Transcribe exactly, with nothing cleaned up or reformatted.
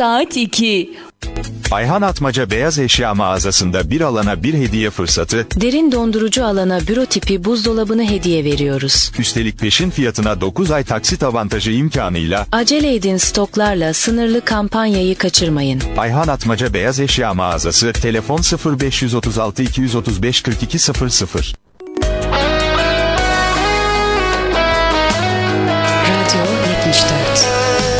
Saat iki. Ayhan Atmaca Beyaz Eşya mağazasında bir alana bir hediye fırsatı. Derin dondurucu alana büro tipi buzdolabını hediye veriyoruz. Üstelik peşin fiyatına dokuz ay taksit avantajı imkanıyla. Acele edin, stoklarla sınırlı kampanyayı kaçırmayın. Ayhan Atmaca Beyaz Eşya mağazası, telefon sıfır beş üç altı iki üç beş kırk iki sıfır sıfır. Radyo yetmiş dört.